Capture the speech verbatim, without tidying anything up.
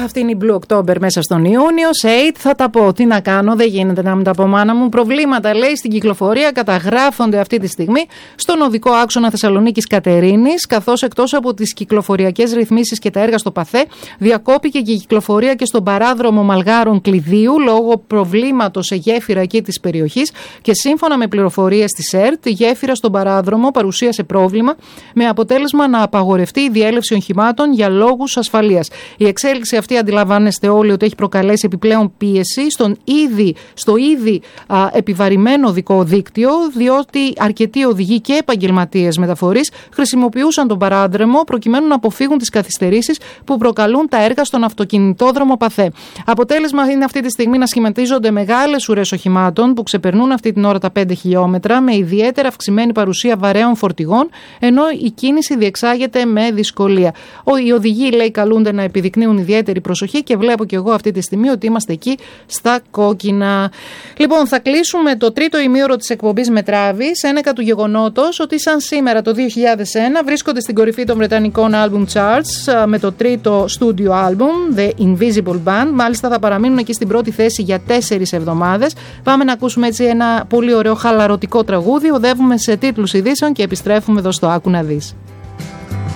αυτή είναι η Blue October μέσα στον Ιούνιο. Σε έιτ θα τα πω. Τι να κάνω, δεν γίνεται να μην τα πω, μάνα μου. Προβλήματα, λέει, στην κυκλοφορία καταγράφονται αυτή τη στιγμή στον οδικό άξονα Θεσσαλονίκης Κατερίνης, καθώς εκτός από τις κυκλοφοριακές ρυθμίσεις και τα έργα στο ΠΑΘΕ, διακόπηκε και η κυκλοφορία και στον παράδρομο Μαλγάρων Κλειδίου λόγω προβλήματος σε γέφυρα εκεί της περιοχής. Και σύμφωνα με πληροφορίες της ΕΡΤ, η γέφυρα στον παράδρομο παρουσίασε πρόβλημα, με αποτέλεσμα να απαγορευτεί η διέλευση οχημάτων για λόγους ασφαλείας. Η εξέλιξη αυτή, αντιλαμβάνεστε όλοι, ότι έχει προκαλέσει επιπλέον πίεση στον ήδη, στο ήδη α, επιβαρημένο οδικό δίκτυο, διότι αρκετοί οδηγοί και επαγγελματίες μεταφορείς χρησιμοποιούσαν τον παράδρομο προκειμένου να αποφύγουν τις καθυστερήσεις που προκαλούν τα έργα στον αυτοκινητόδρομο ΠΑΘΕ. Αποτέλεσμα είναι αυτή τη στιγμή να σχηματίζονται μεγάλες ουρές οχημάτων που ξεπερνούν αυτή την ώρα τα πέντε χιλιόμετρα, με ιδιαίτερα αυξημένη παρουσία βαρέων φορτηγών, ενώ η κίνηση διεξάγεται με δυσκολία. Οι οδηγοί, λέει, καλούνται να επιδεικνύουν ιδιαίτερη προσοχή και βλέπω και εγώ αυτή τη στιγμή ότι είμαστε εκεί στα κόκκινα. Λοιπόν, θα κλείσουμε το τρίτο ημίωρο της εκπομπής με τράβης, ένεκα του γεγονότος ότι σαν σήμερα το δύο χιλιάδες ένα βρίσκονται στην κορυφή των βρετανικών album charts με το τρίτο studio album, The Invisible Band. Μάλιστα θα παραμείνουν εκεί στην πρώτη θέση για τέσσερις εβδομάδες. Πάμε να ακούσουμε έτσι ένα πολύ ωραίο χαλαρωτικό τραγούδι, οδεύουμε σε τίτλους ειδήσεων και επιστρέφουμε εδώ στο Άκου να δεις.